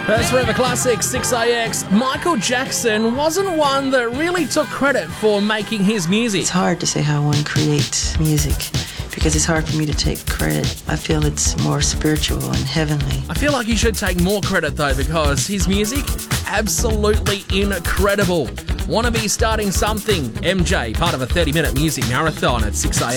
That's Forever Classic, 6IX. Michael Jackson wasn't one that really took credit for making his music. It's hard to say how one creates music because it's hard for me to take credit. I feel it's more spiritual and heavenly. I feel like he should take more credit though, because his music, absolutely incredible. Wanna be starting something? MJ, part of a 30-minute music marathon at 6IX.